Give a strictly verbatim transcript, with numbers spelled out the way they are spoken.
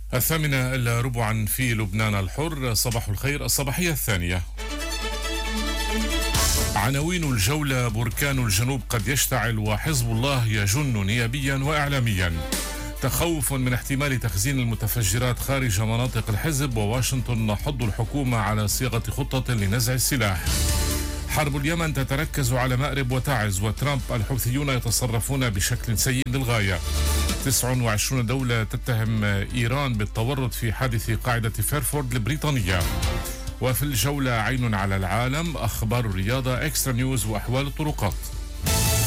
الثامنة إلا ربعا في لبنان الحر. صباح الخير، الصباحية الثانية. عناوين الجولة: بركان الجنوب قد يشتعل وحزب الله يجن نيابيا وإعلاميا. تخوف من احتمال تخزين المتفجرات خارج مناطق الحزب، وواشنطن نحض الحكومة على صياغة خطة لنزع السلاح. حرب اليمن تتركز على مأرب وتعز، وترامب: الحوثيون يتصرفون بشكل سيء للغاية. تسع وعشرون دولة تتهم إيران بالتورط في حادث قاعدة فيرفورد البريطانية. وفي الجولة عين على العالم، أخبار الرياضة، إكسترا نيوز، وأحوال الطرقات.